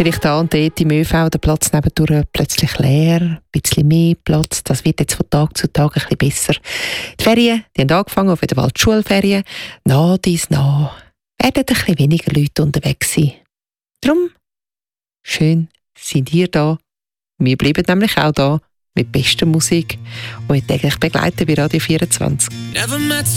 vielleicht da und dort im ÖV der Platz nebendurch plötzlich leer, ein bisschen mehr Platz. Das wird jetzt von Tag zu Tag ein bisschen besser. Die Ferien, die haben angefangen, auf jeden Fall die Schulferien. Nach dies nach werden ein bisschen weniger Leute unterwegs sein. Darum, schön seid ihr da. Wir bleiben nämlich auch da mit bester Musik und täglich begleiten bei Radio 24.